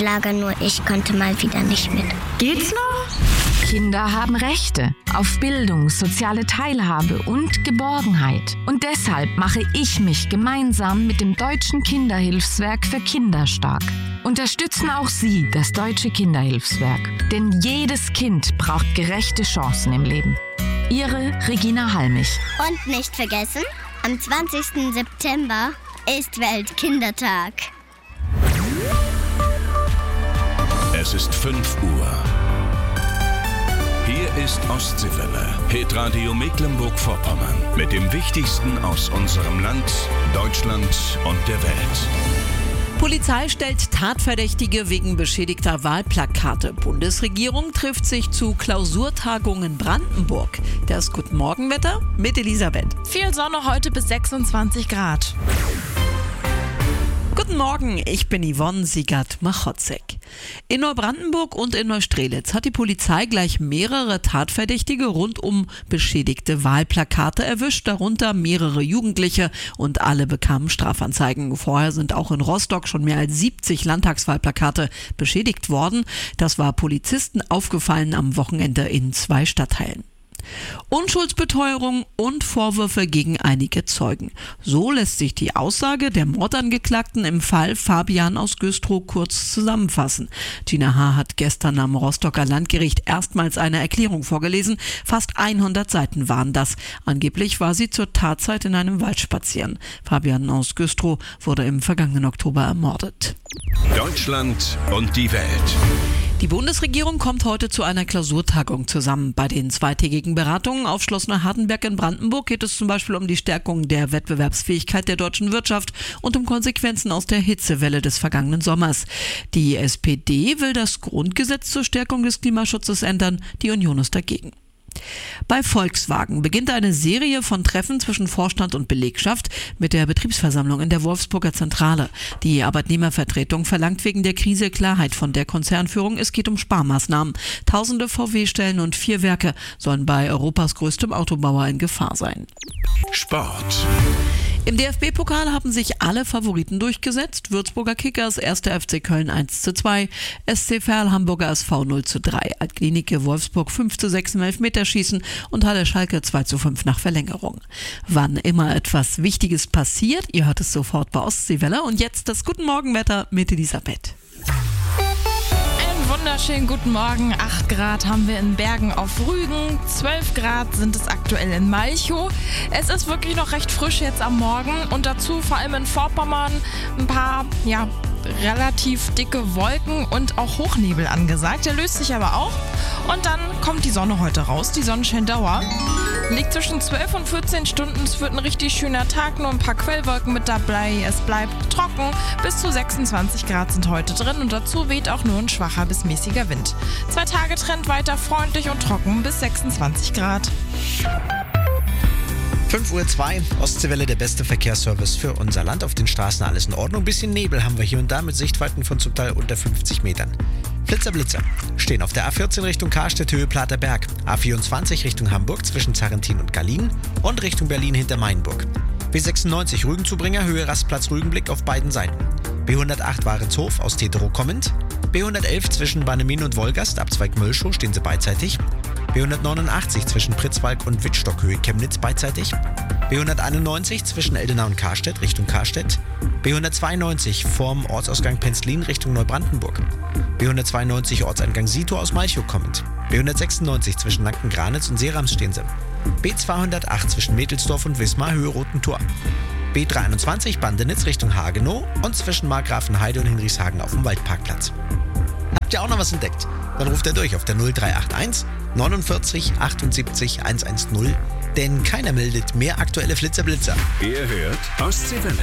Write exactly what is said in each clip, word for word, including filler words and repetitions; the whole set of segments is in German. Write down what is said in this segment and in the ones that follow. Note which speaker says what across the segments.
Speaker 1: Kindergartenlager, nur ich konnte mal wieder nicht mit.
Speaker 2: Geht's noch?
Speaker 3: Kinder haben Rechte auf Bildung, soziale Teilhabe und Geborgenheit. Und deshalb mache ich mich gemeinsam mit dem Deutschen Kinderhilfswerk für Kinder stark. Unterstützen auch Sie das Deutsche Kinderhilfswerk. Denn jedes Kind braucht gerechte Chancen im Leben. Ihre Regina Halmich.
Speaker 1: Und nicht vergessen, am zwanzigsten September ist Weltkindertag.
Speaker 4: Es ist fünf Uhr. Hier ist Ostseewelle, Hitradio Mecklenburg-Vorpommern. Mit dem Wichtigsten aus unserem Land, Deutschland und der Welt.
Speaker 5: Polizei stellt Tatverdächtige wegen beschädigter Wahlplakate. Bundesregierung trifft sich zu Klausurtagung in Brandenburg. Das Guten Morgenwetter mit Elisabeth.
Speaker 2: Viel Sonne heute bis sechsundzwanzig Grad.
Speaker 5: Guten Morgen, ich bin Yvonne Siegert-Machotzek. In Neubrandenburg und in Neustrelitz hat die Polizei gleich mehrere Tatverdächtige rund um beschädigte Wahlplakate erwischt, darunter mehrere Jugendliche, und alle bekamen Strafanzeigen. Vorher sind auch in Rostock schon mehr als siebzig Landtagswahlplakate beschädigt worden. Das war Polizisten aufgefallen am Wochenende in zwei Stadtteilen. Unschuldsbeteuerung und Vorwürfe gegen einige Zeugen. So lässt sich die Aussage der Mordangeklagten im Fall Fabian aus Güstrow kurz zusammenfassen. Gina H. hat gestern am Rostocker Landgericht erstmals eine Erklärung vorgelesen. Fast hundert Seiten waren das. Angeblich war sie zur Tatzeit in einem Wald spazieren. Fabian aus Güstrow wurde im vergangenen Oktober ermordet.
Speaker 4: Deutschland und die Welt.
Speaker 5: Die Bundesregierung kommt heute zu einer Klausurtagung zusammen. Bei den zweitägigen Beratungen auf Schloss Neuhardenberg in Brandenburg geht es zum Beispiel um die Stärkung der Wettbewerbsfähigkeit der deutschen Wirtschaft und um Konsequenzen aus der Hitzewelle des vergangenen Sommers. Die S P D will das Grundgesetz zur Stärkung des Klimaschutzes ändern, die Union ist dagegen. Bei Volkswagen beginnt eine Serie von Treffen zwischen Vorstand und Belegschaft mit der Betriebsversammlung in der Wolfsburger Zentrale. Die Arbeitnehmervertretung verlangt wegen der Krise Klarheit von der Konzernführung. Es geht um Sparmaßnahmen. Tausende V W-Stellen und vier Werke sollen bei Europas größtem Autobauer in Gefahr sein.
Speaker 4: Sport.
Speaker 5: Im D F B-Pokal haben sich alle Favoriten durchgesetzt. Würzburger Kickers, erster F C Köln eins zu zwei, S C Verl Hamburger S V null zu drei, Altklinike Wolfsburg fünf zu sechs im Elfmeterschießen und Halle Schalke zwei zu fünf nach Verlängerung. Wann immer etwas Wichtiges passiert, ihr hört es sofort bei Ostseewelle. Und jetzt das Guten Morgenwetter mit Elisabeth.
Speaker 2: Wunderschönen guten Morgen. acht Grad haben wir in Bergen auf Rügen, zwölf Grad sind es aktuell in Malchow. Es ist wirklich noch recht frisch jetzt am Morgen und dazu vor allem in Vorpommern ein paar, ja, relativ dicke Wolken und auch Hochnebel angesagt. Der löst sich aber auch und dann kommt die Sonne heute raus. Die Sonnenscheindauer liegt zwischen zwölf und vierzehn Stunden. Es wird ein richtig schöner Tag, nur ein paar Quellwolken mit dabei. Es bleibt trocken. Bis zu sechsundzwanzig Grad sind heute drin und dazu weht auch nur ein schwacher bis mäßiger Wind. Zwei Tage Trend weiter freundlich und trocken bis sechsundzwanzig Grad.
Speaker 6: fünf Uhr zwei, Ostseewelle, der beste Verkehrsservice für unser Land. Auf den Straßen alles in Ordnung. Ein bisschen Nebel haben wir hier und da mit Sichtweiten von zum Teil unter fünfzig Metern. Flitzer, Blitzer stehen auf der A vierzehn Richtung Karstedt, Höhe Platerberg, A vierundzwanzig Richtung Hamburg zwischen Zarrentin und Gallien und Richtung Berlin hinter Mainburg. B sechsundneunzig Rügenzubringer, Höhe Rastplatz Rügenblick auf beiden Seiten. B hundertacht Warenshof aus Tetero kommend. B hundertelf zwischen Bannemin und Wolgast, Abzweig Mölschow stehen sie beidseitig. B hundertneunundachtzig zwischen Pritzwalk und Wittstock, Höhe Chemnitz beidseitig. B hunderteinundneunzig zwischen Eldenau und Karstedt Richtung Karstedt. B hundertzweiundneunzig vorm Ortsausgang Penzlin Richtung Neubrandenburg. B hundertzweiundneunzig Ortseingang Sito aus Malchow kommend. B hundertsechsundneunzig zwischen Lanken-Granitz und Seerams stehen sie. B zweihundertacht zwischen Mädelsdorf und Wismar, Höhe Rotentor. B dreiundzwanzig Bandenitz Richtung Hagenow und zwischen Markgrafenheide und Hinrichshagen auf dem Waldparkplatz. Habt ihr auch noch was entdeckt? Dann ruft er durch auf der null drei acht eins neunundvierzig achtundsiebzig hundertzehn, denn keiner meldet mehr aktuelle Flitzer-Blitzer.
Speaker 4: Ihr hört Ostseewelle.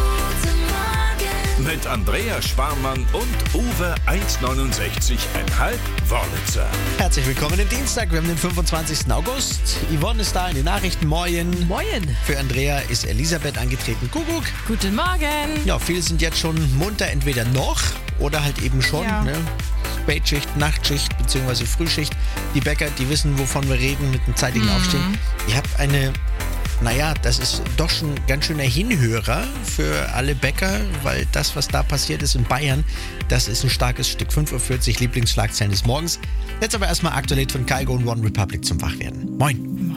Speaker 4: Mit Andrea Sparmann und Uwe hundertneunundsechzig Komma fünf Wörlitzer.
Speaker 6: Herzlich willkommen im Dienstag, wir haben den fünfundzwanzigsten August. Yvonne ist da in den Nachrichten. Moin.
Speaker 5: Moin.
Speaker 6: Für Andrea ist Elisabeth angetreten. Kuckuck.
Speaker 2: Guten Morgen.
Speaker 6: Ja, viele sind jetzt schon munter, entweder noch oder halt eben schon.
Speaker 2: Ja.
Speaker 6: Ne? Spätschicht, Nachtschicht bzw. Frühschicht. Die Bäcker, die wissen, wovon wir reden mit dem zeitigen
Speaker 2: Mhm.
Speaker 6: Aufstehen. Ihr habt eine naja, das ist doch schon ein ganz schöner Hinhörer für alle Bäcker, weil das, was da passiert ist in Bayern, das ist ein starkes Stück. fünf Uhr vierzig, Lieblingsschlagzeilen des Morgens. Jetzt aber erstmal aktuell von Kaigo und One Republic zum Wachwerden. Moin.